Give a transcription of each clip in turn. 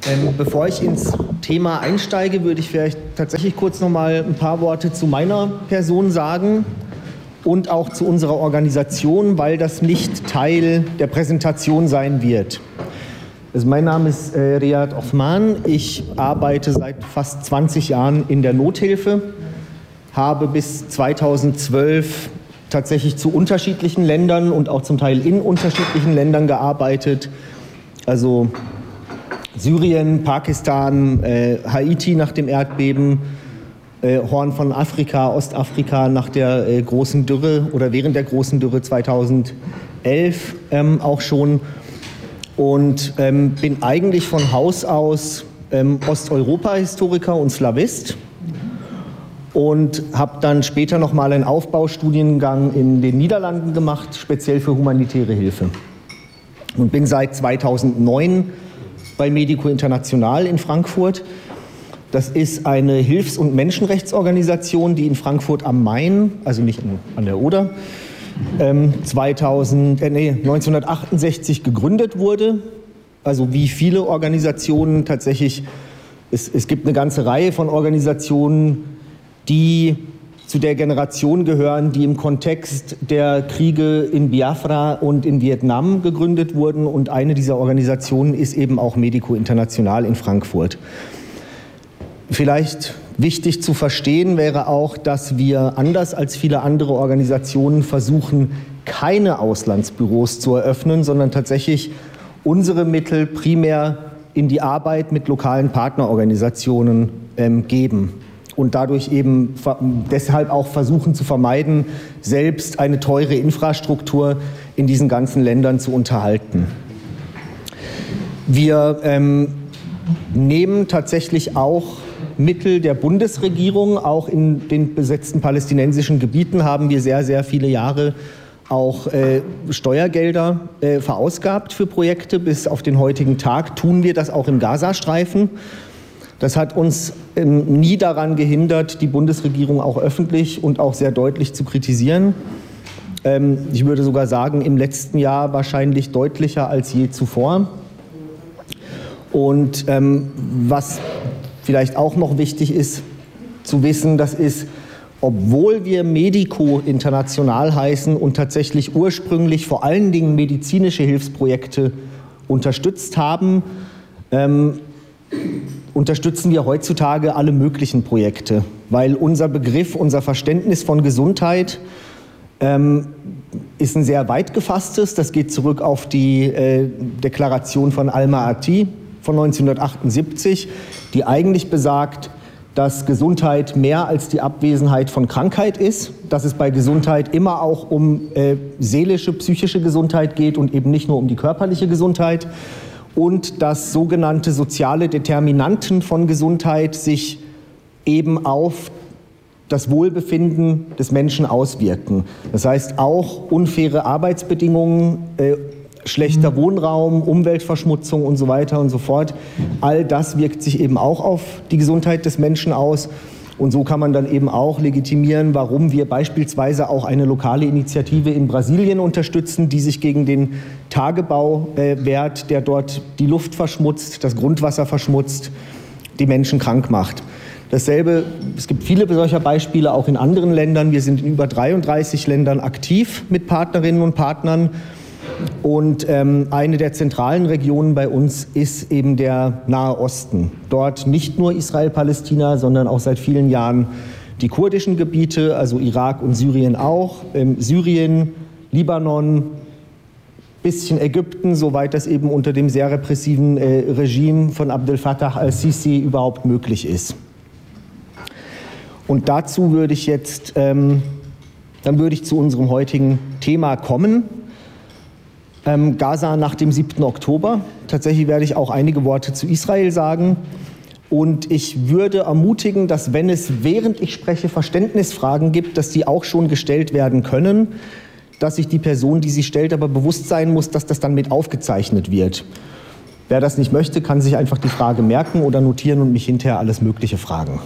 Bevor ich ins Thema einsteige, würde ich vielleicht tatsächlich kurz noch mal ein paar Worte zu meiner Person sagen und auch zu unserer Organisation, weil das nicht Teil der Präsentation sein wird. Also mein Name ist Riyad Othman. Ich arbeite seit fast 20 Jahren in der Nothilfe, habe bis 2012 tatsächlich zu unterschiedlichen Ländern und auch zum Teil in unterschiedlichen Ländern gearbeitet. Also Syrien, Pakistan, Haiti nach dem Erdbeben, Horn von Afrika, Ostafrika nach der großen Dürre oder während der großen Dürre 2011 auch schon. Und bin eigentlich von Haus aus Osteuropa-Historiker und Slawist und habe dann später nochmal einen Aufbaustudiengang in den Niederlanden gemacht, speziell für humanitäre Hilfe. Und bin seit 2009 bei Medico International in Frankfurt. Das ist eine Hilfs- und Menschenrechtsorganisation, die in Frankfurt am Main, also nicht an der Oder, 1968 gegründet wurde. Also wie viele Organisationen tatsächlich, es gibt eine ganze Reihe von Organisationen, die zu der Generation gehören, die im Kontext der Kriege in Biafra und in Vietnam gegründet wurden. Und eine dieser Organisationen ist eben auch Medico International in Frankfurt. Vielleicht wichtig zu verstehen wäre auch, dass wir anders als viele andere Organisationen versuchen, keine Auslandsbüros zu eröffnen, sondern tatsächlich unsere Mittel primär in die Arbeit mit lokalen Partnerorganisationen geben. Und dadurch eben deshalb auch versuchen zu vermeiden, selbst eine teure Infrastruktur in diesen ganzen Ländern zu unterhalten. Wir nehmen tatsächlich auch Mittel der Bundesregierung, auch in den besetzten palästinensischen Gebieten haben wir sehr, sehr viele Jahre auch Steuergelder verausgabt für Projekte. Bis auf den heutigen Tag tun wir das auch im Gazastreifen. Das hat uns nie daran gehindert, die Bundesregierung auch öffentlich und auch sehr deutlich zu kritisieren. Ich würde sogar sagen, im letzten Jahr wahrscheinlich deutlicher als je zuvor. Und was vielleicht auch noch wichtig ist zu wissen, das ist, obwohl wir Medico International heißen und tatsächlich ursprünglich vor allen Dingen medizinische Hilfsprojekte unterstützt haben, unterstützen wir heutzutage alle möglichen Projekte, weil unser Begriff, unser Verständnis von Gesundheit ist ein sehr weit gefasstes. Das geht zurück auf die Deklaration von Alma-Ati von 1978, die eigentlich besagt, dass Gesundheit mehr als die Abwesenheit von Krankheit ist, dass es bei Gesundheit immer auch um seelische, psychische Gesundheit geht und eben nicht nur um die körperliche Gesundheit. Und dass sogenannte soziale Determinanten von Gesundheit sich eben auf das Wohlbefinden des Menschen auswirken. Das heißt auch unfaire Arbeitsbedingungen, schlechter Wohnraum, Umweltverschmutzung und so weiter und so fort. All das wirkt sich eben auch auf die Gesundheit des Menschen aus. Und so kann man dann eben auch legitimieren, warum wir beispielsweise auch eine lokale Initiative in Brasilien unterstützen, die sich gegen den Tagebau wehrt, der dort die Luft verschmutzt, das Grundwasser verschmutzt, die Menschen krank macht. Dasselbe, es gibt viele solcher Beispiele auch in anderen Ländern. Wir sind in über 33 Ländern aktiv mit Partnerinnen und Partnern. Und eine der zentralen Regionen bei uns ist eben der Nahe Osten. Dort nicht nur Israel-Palästina, sondern auch seit vielen Jahren die kurdischen Gebiete, also Irak und Syrien auch, Syrien, Libanon, bisschen Ägypten, soweit das eben unter dem sehr repressiven Regime von Abdel Fattah al-Sisi überhaupt möglich ist. Und dazu würde ich jetzt, dann würde ich zu unserem heutigen Thema kommen. Gaza nach dem 7. Oktober. Tatsächlich werde ich auch einige Worte zu Israel sagen. Und ich würde ermutigen, dass wenn es, während ich spreche, Verständnisfragen gibt, dass die auch schon gestellt werden können, dass sich die Person, die sie stellt, aber bewusst sein muss, dass das dann mit aufgezeichnet wird. Wer das nicht möchte, kann sich einfach die Frage merken oder notieren und mich hinterher alles Mögliche fragen.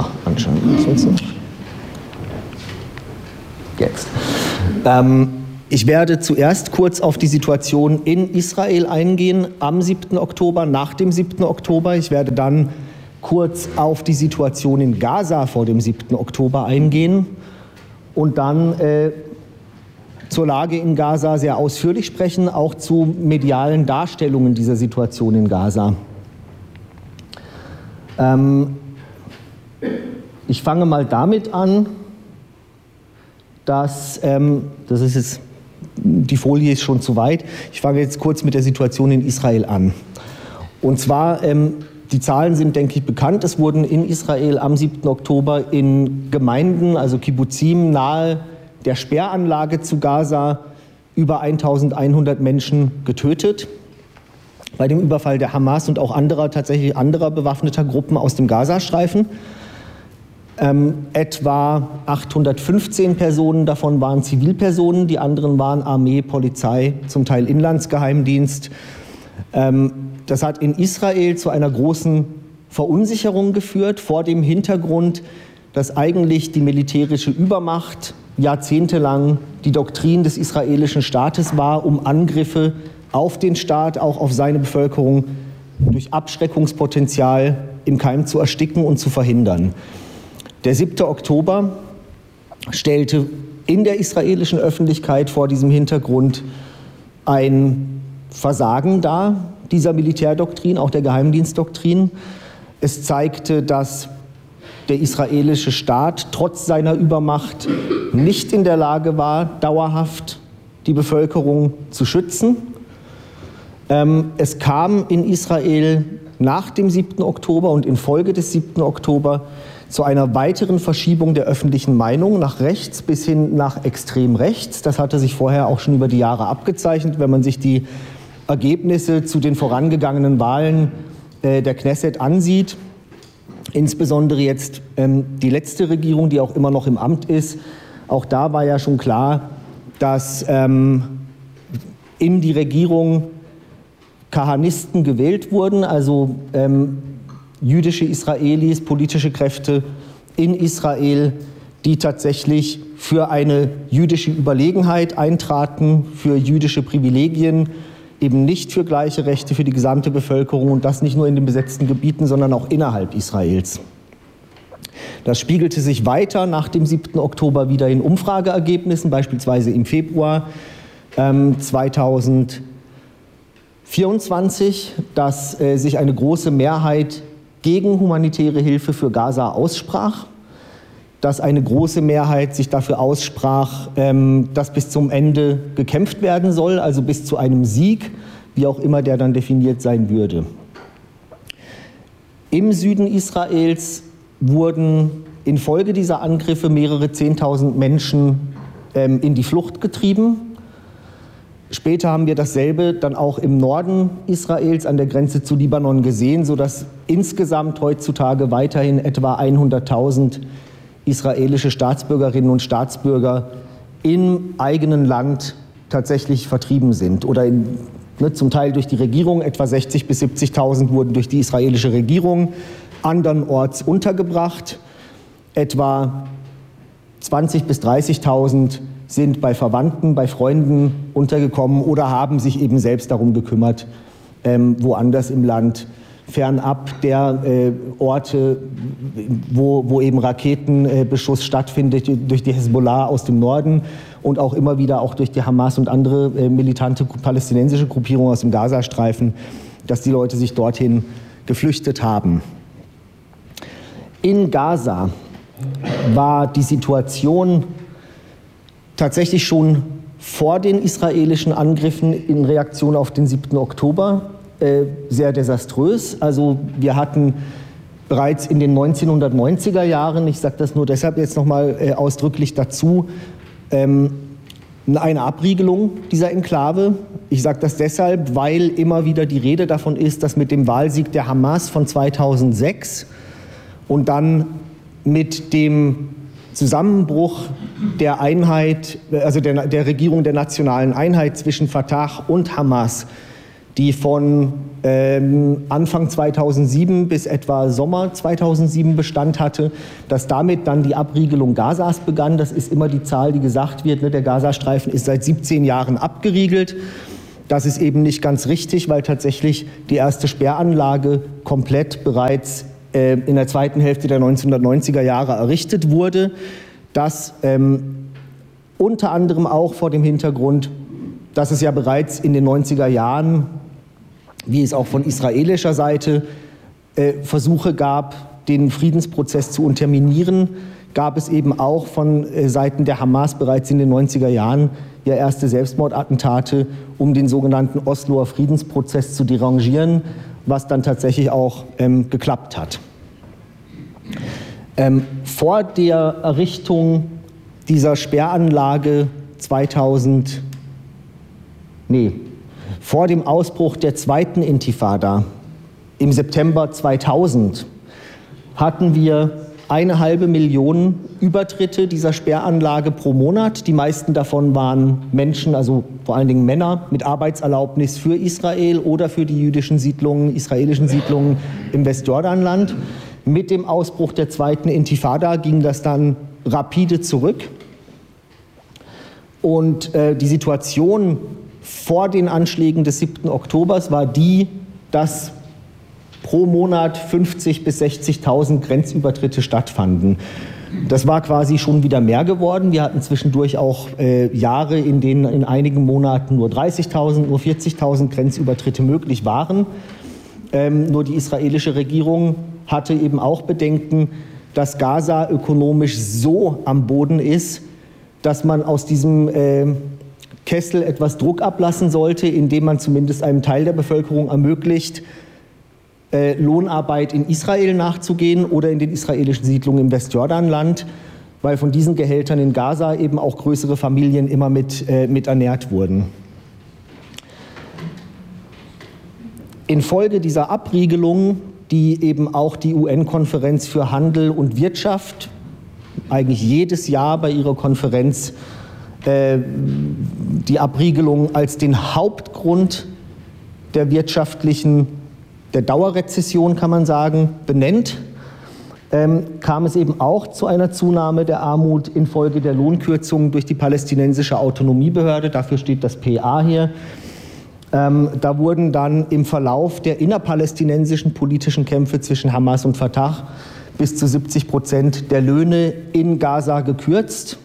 Anscheinend. Jetzt. Ich werde zuerst kurz auf die Situation in Israel eingehen am 7. Oktober, nach dem 7. Oktober. Ich werde dann kurz auf die Situation in Gaza vor dem 7. Oktober eingehen und dann zur Lage in Gaza sehr ausführlich sprechen, auch zu medialen Darstellungen dieser Situation in Gaza. Ich fange mal damit an, dass, das ist jetzt, die Folie ist schon zu weit, ich fange jetzt kurz mit der Situation in Israel an. Und zwar, die Zahlen sind, denke ich, bekannt. Es wurden in Israel am 7. Oktober in Gemeinden, also Kibbuzim, nahe der Sperranlage zu Gaza über 1100 Menschen getötet. Bei dem Überfall der Hamas und auch tatsächlich anderer bewaffneter Gruppen aus dem Gazastreifen. Etwa 815 Personen davon waren Zivilpersonen, die anderen waren Armee, Polizei, zum Teil Inlandsgeheimdienst. Das hat in Israel zu einer großen Verunsicherung geführt, vor dem Hintergrund, dass eigentlich die militärische Übermacht jahrzehntelang die Doktrin des israelischen Staates war, um Angriffe auf den Staat, auch auf seine Bevölkerung, durch Abschreckungspotenzial im Keim zu ersticken und zu verhindern. Der 7. Oktober stellte in der israelischen Öffentlichkeit vor diesem Hintergrund ein Versagen dar, dieser Militärdoktrin, auch der Geheimdienstdoktrin. Es zeigte, dass der israelische Staat trotz seiner Übermacht nicht in der Lage war, dauerhaft die Bevölkerung zu schützen. Es kam in Israel nach dem 7. Oktober und infolge des 7. Oktober zu einer weiteren Verschiebung der öffentlichen Meinung nach rechts bis hin nach extrem rechts. Das hatte sich vorher auch schon über die Jahre abgezeichnet, wenn man sich die Ergebnisse zu den vorangegangenen Wahlen der Knesset ansieht. Insbesondere jetzt die letzte Regierung, die auch immer noch im Amt ist. Auch da war ja schon klar, dass in die Regierung Kahanisten gewählt wurden, also jüdische Israelis, politische Kräfte in Israel, die tatsächlich für eine jüdische Überlegenheit eintraten, für jüdische Privilegien, eben nicht für gleiche Rechte für die gesamte Bevölkerung und das nicht nur in den besetzten Gebieten, sondern auch innerhalb Israels. Das spiegelte sich weiter nach dem 7. Oktober wieder in Umfrageergebnissen, beispielsweise im Februar 2024, dass sich eine große Mehrheit gegen humanitäre Hilfe für Gaza aussprach, dass eine große Mehrheit sich dafür aussprach, dass bis zum Ende gekämpft werden soll, also bis zu einem Sieg, wie auch immer der dann definiert sein würde. Im Süden Israels wurden infolge dieser Angriffe mehrere 10.000 Menschen in die Flucht getrieben. Später haben wir dasselbe dann auch im Norden Israels an der Grenze zu Libanon gesehen, sodass insgesamt heutzutage weiterhin etwa 100.000 israelische Staatsbürgerinnen und Staatsbürger im eigenen Land tatsächlich vertrieben sind oder zum Teil durch die Regierung, etwa 60.000 bis 70.000 wurden durch die israelische Regierung andernorts untergebracht, etwa 20.000 bis 30.000 sind bei Verwandten, bei Freunden untergekommen oder haben sich eben selbst darum gekümmert, woanders im Land, fernab der Orte, wo eben Raketenbeschuss stattfindet durch die Hezbollah aus dem Norden und auch immer wieder auch durch die Hamas und andere militante palästinensische Gruppierungen aus dem Gazastreifen, dass die Leute sich dorthin geflüchtet haben. In Gaza war die Situation tatsächlich schon vor den israelischen Angriffen in Reaktion auf den 7. Oktober sehr desaströs. Also wir hatten bereits in den 1990er Jahren, ich sage das nur deshalb jetzt nochmal ausdrücklich dazu, eine Abriegelung dieser Enklave. Ich sage das deshalb, weil immer wieder die Rede davon ist, dass mit dem Wahlsieg der Hamas von 2006 und dann mit dem Zusammenbruch der Einheit, also der Regierung der nationalen Einheit zwischen Fatah und Hamas, die von Anfang 2007 bis etwa Sommer 2007 Bestand hatte, dass damit dann die Abriegelung Gazas begann. Das ist immer die Zahl, die gesagt wird. Der Gazastreifen ist seit 17 Jahren abgeriegelt. Das ist eben nicht ganz richtig, weil tatsächlich die erste Sperranlage komplett bereits in der zweiten Hälfte der 1990er Jahre errichtet wurde. Das unter anderem auch vor dem Hintergrund, dass es ja bereits in den 90er Jahren, wie es auch von israelischer Seite Versuche gab, den Friedensprozess zu unterminieren, gab es eben auch von Seiten der Hamas bereits in den 90er Jahren ja erste Selbstmordattentate, um den sogenannten Osloer Friedensprozess zu derangieren, was dann tatsächlich auch geklappt hat. Vor der Errichtung dieser Sperranlage vor dem Ausbruch der zweiten Intifada im September 2000 hatten wir 1,5 Millionen Übertritte dieser Sperranlage pro Monat. Die meisten davon waren Menschen, also vor allen Dingen Männer mit Arbeitserlaubnis für Israel oder für die jüdischen Siedlungen, israelischen Siedlungen im Westjordanland. Mit dem Ausbruch der zweiten Intifada ging das dann rapide zurück. Und die Situation vor den Anschlägen des 7. Oktobers war die, dass pro Monat 50.000 bis 60.000 Grenzübertritte stattfanden. Das war quasi schon wieder mehr geworden. Wir hatten zwischendurch auch Jahre, in denen in einigen Monaten nur 30.000, nur 40.000 Grenzübertritte möglich waren. Nur die israelische Regierung hatte eben auch Bedenken, dass Gaza ökonomisch so am Boden ist, dass man aus diesem Kessel etwas Druck ablassen sollte, indem man zumindest einem Teil der Bevölkerung ermöglicht, Lohnarbeit in Israel nachzugehen oder in den israelischen Siedlungen im Westjordanland, weil von diesen Gehältern in Gaza eben auch größere Familien immer mit ernährt wurden. Infolge dieser Abriegelung, die eben auch die UN-Konferenz für Handel und Wirtschaft eigentlich jedes Jahr bei ihrer Konferenz die Abriegelung als den Hauptgrund der Dauerrezession, kann man sagen, benennt, kam es eben auch zu einer Zunahme der Armut infolge der Lohnkürzungen durch die palästinensische Autonomiebehörde. Dafür steht das PA hier. Da wurden dann im Verlauf der innerpalästinensischen politischen Kämpfe zwischen Hamas und Fatah bis zu 70% der Löhne in Gaza gekürzt.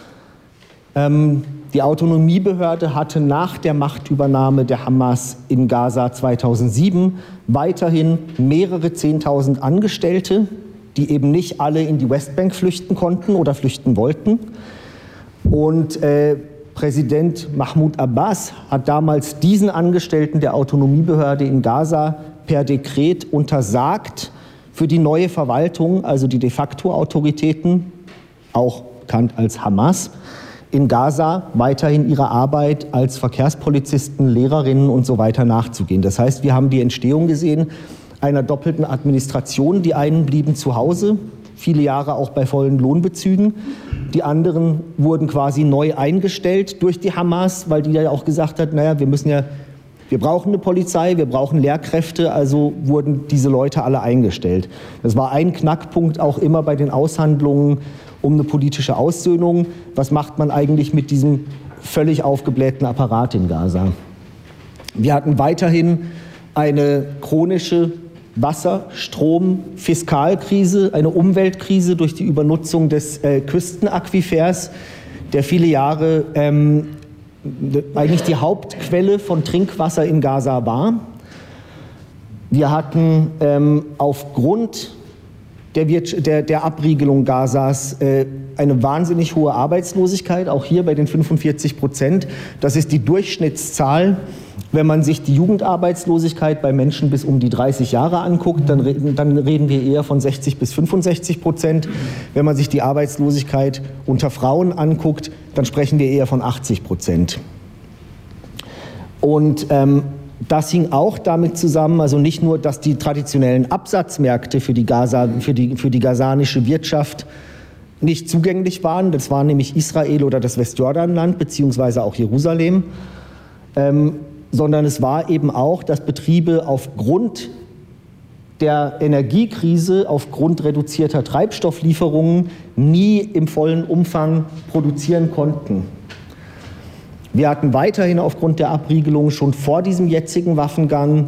Die Autonomiebehörde hatte nach der Machtübernahme der Hamas in Gaza 2007 weiterhin mehrere 10.000 Angestellte, die eben nicht alle in die Westbank flüchten konnten oder flüchten wollten. Und Präsident Mahmoud Abbas hat damals diesen Angestellten der Autonomiebehörde in Gaza per Dekret untersagt, für die neue Verwaltung, also die de facto Autoritäten, auch bekannt als Hamas, in Gaza weiterhin ihrer Arbeit als Verkehrspolizisten, Lehrerinnen und so weiter nachzugehen. Das heißt, wir haben die Entstehung gesehen einer doppelten Administration. Die einen blieben zu Hause, viele Jahre auch bei vollen Lohnbezügen. Die anderen wurden quasi neu eingestellt durch die Hamas, weil die ja auch gesagt hat, naja, wir brauchen eine Polizei, wir brauchen Lehrkräfte, also wurden diese Leute alle eingestellt. Das war ein Knackpunkt auch immer bei den Aushandlungen um eine politische Aussöhnung. Was macht man eigentlich mit diesem völlig aufgeblähten Apparat in Gaza? Wir hatten weiterhin eine chronische Wasser-, Strom-, Fiskalkrise, eine Umweltkrise durch die Übernutzung des Küstenaquifers, der viele Jahre eigentlich die Hauptquelle von Trinkwasser in Gaza war. Wir hatten aufgrund der Abriegelung Gazas eine wahnsinnig hohe Arbeitslosigkeit, auch hier bei den 45%. Das ist die Durchschnittszahl. Wenn man sich die Jugendarbeitslosigkeit bei Menschen bis um die 30 Jahre anguckt, dann reden wir eher von 60 bis 65%. Wenn man sich die Arbeitslosigkeit unter Frauen anguckt, dann sprechen wir eher von 80%. Und das hing auch damit zusammen, also nicht nur, dass die traditionellen Absatzmärkte für die gazanische Wirtschaft nicht zugänglich waren, das war nämlich Israel oder das Westjordanland beziehungsweise auch Jerusalem, sondern es war eben auch, dass Betriebe aufgrund der Energiekrise, aufgrund reduzierter Treibstofflieferungen nie im vollen Umfang produzieren konnten. Wir hatten weiterhin aufgrund der Abriegelung schon vor diesem jetzigen Waffengang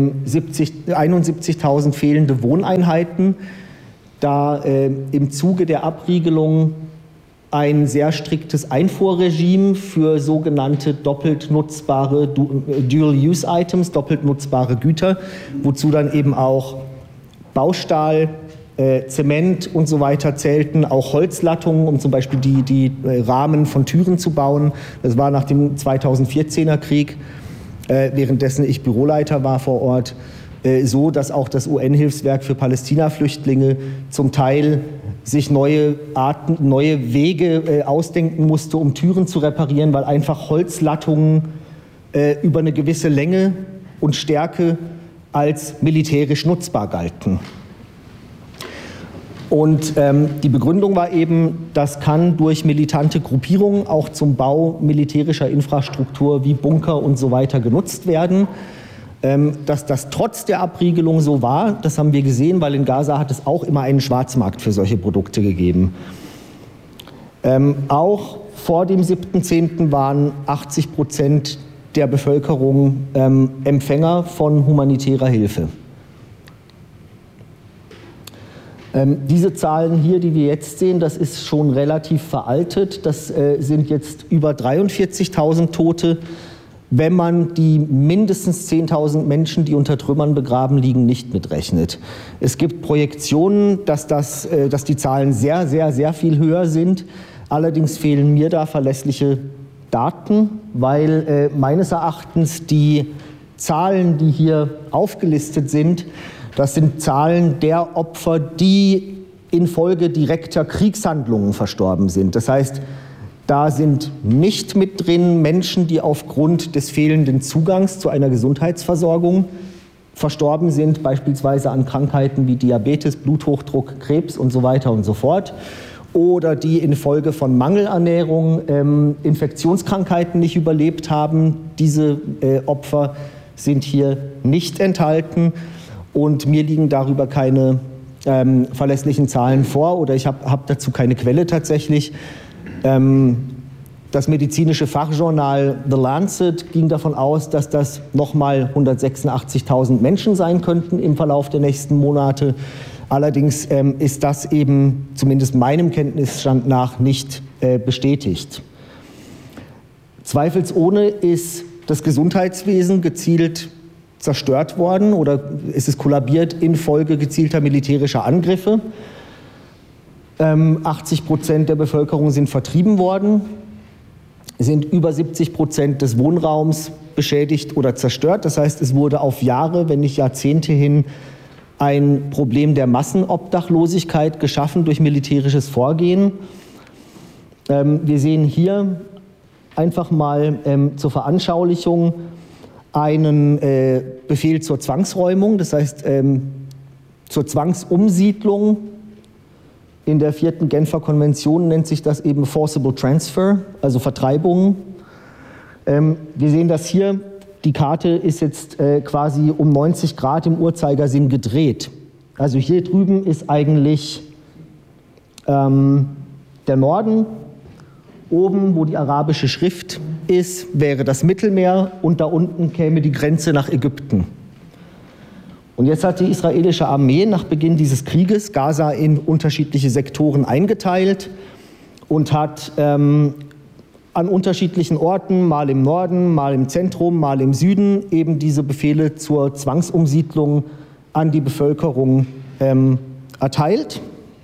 71.000 fehlende Wohneinheiten, da im Zuge der Abriegelung ein sehr striktes Einfuhrregime für sogenannte doppelt nutzbare Dual-Use-Items, doppelt nutzbare Güter, wozu dann eben auch Baustahl, Zement und so weiter zählten, auch Holzlattungen, um zum Beispiel die Rahmen von Türen zu bauen. Das war nach dem 2014er Krieg, währenddessen ich Büroleiter war vor Ort, so, dass auch das UN-Hilfswerk für Palästina-Flüchtlinge zum Teil sich neue Wege ausdenken musste, um Türen zu reparieren, weil einfach Holzlattungen über eine gewisse Länge und Stärke als militärisch nutzbar galten. Und die Begründung war eben, das kann durch militante Gruppierungen auch zum Bau militärischer Infrastruktur wie Bunker und so weiter genutzt werden. Dass das trotz der Abriegelung so war, das haben wir gesehen, weil in Gaza hat es auch immer einen Schwarzmarkt für solche Produkte gegeben. Auch vor dem 7.10. waren 80% der Bevölkerung Empfänger von humanitärer Hilfe. Diese Zahlen hier, die wir jetzt sehen, das ist schon relativ veraltet. Das sind jetzt über 43.000 Tote, wenn man die mindestens 10.000 Menschen, die unter Trümmern begraben liegen, nicht mitrechnet. Es gibt Projektionen, dass die Zahlen sehr, sehr, sehr viel höher sind. Allerdings fehlen mir da verlässliche Daten, weil meines Erachtens die Zahlen, die hier aufgelistet sind, das sind Zahlen der Opfer, die infolge direkter Kriegshandlungen verstorben sind. Das heißt, da sind nicht mit drin Menschen, die aufgrund des fehlenden Zugangs zu einer Gesundheitsversorgung verstorben sind, beispielsweise an Krankheiten wie Diabetes, Bluthochdruck, Krebs und so weiter und so fort, oder die infolge von Mangelernährung Infektionskrankheiten nicht überlebt haben. Diese Opfer sind hier nicht enthalten. Und mir liegen darüber keine verlässlichen Zahlen vor oder ich hab dazu keine Quelle tatsächlich. Das medizinische Fachjournal The Lancet ging davon aus, dass das nochmal 186.000 Menschen sein könnten im Verlauf der nächsten Monate. Allerdings ist das eben zumindest meinem Kenntnisstand nach nicht bestätigt. Zweifelsohne ist das Gesundheitswesen gezielt zerstört worden oder ist es kollabiert infolge gezielter militärischer Angriffe. 80% der Bevölkerung sind vertrieben worden, sind über 70% des Wohnraums beschädigt oder zerstört. Das heißt, es wurde auf Jahre, wenn nicht Jahrzehnte hin, ein Problem der Massenobdachlosigkeit geschaffen durch militärisches Vorgehen. Wir sehen hier einfach mal zur Veranschaulichung einen Befehl zur Zwangsräumung, das heißt zur Zwangsumsiedlung. In der 4. Genfer Konvention nennt sich das eben Forcible Transfer, also Vertreibung. Wir sehen das hier, die Karte ist jetzt quasi um 90 Grad im Uhrzeigersinn gedreht. Also hier drüben ist eigentlich der Norden. Oben, wo die arabische Schrift ist, wäre das Mittelmeer und da unten käme die Grenze nach Ägypten. Und jetzt hat die israelische Armee nach Beginn dieses Krieges Gaza in unterschiedliche Sektoren eingeteilt und hat an unterschiedlichen Orten, mal im Norden, mal im Zentrum, mal im Süden, eben diese Befehle zur Zwangsumsiedlung an die Bevölkerung erteilt.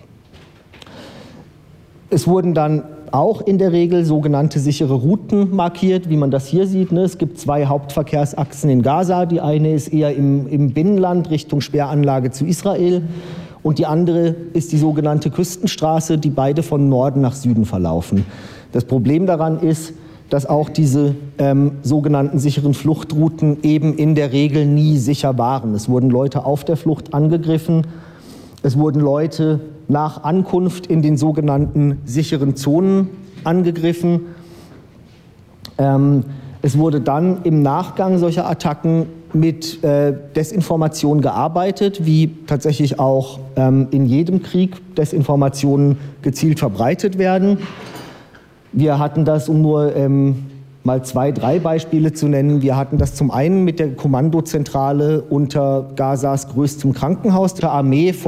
Es wurden dann auch in der Regel sogenannte sichere Routen markiert, wie man das hier sieht. Es gibt 2 Hauptverkehrsachsen in Gaza. Die eine ist eher im Binnenland Richtung Sperranlage zu Israel und die andere ist die sogenannte Küstenstraße, die beide von Norden nach Süden verlaufen. Das Problem daran ist, dass auch diese sogenannten sicheren Fluchtrouten eben in der Regel nie sicher waren. Es wurden Leute auf der Flucht angegriffen, es wurden Leute nach Ankunft in den sogenannten sicheren Zonen angegriffen. Es wurde dann im Nachgang solcher Attacken mit Desinformation gearbeitet, wie tatsächlich auch in jedem Krieg Desinformationen gezielt verbreitet werden. Wir hatten das, um nur mal 2, 3 Beispiele zu nennen. Wir hatten das zum einen mit der Kommandozentrale unter Gazas größtem Krankenhaus der Armee